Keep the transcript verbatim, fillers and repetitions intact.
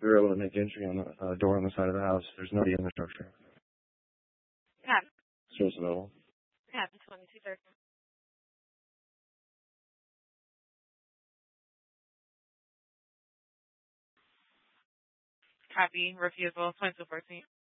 we were able to make entry on the uh, door on the side of the house. There's nobody in the structure. Cap. Service available. Cap twenty-two thirty. Copy. Refusal twenty-two fourteen.